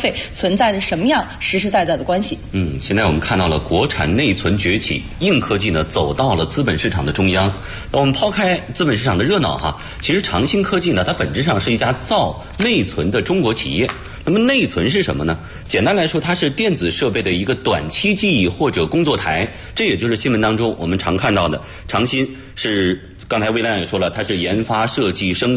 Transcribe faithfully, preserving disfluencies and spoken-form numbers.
费存在着什么样实实在在的关系。 嗯，现在我们看到了国产内存崛起，硬科技呢走到了资本市场的中央。那我们抛开资本市场的热闹哈，其实长兴科技呢，它本质上是一家造内存的中国企业。那么内存是什么呢？简单来说，它是电子设备的一个短期记忆或者工作台。这也就是新闻当中我们常看到的，长兴是刚才魏亮也说了，它是研发、设计、生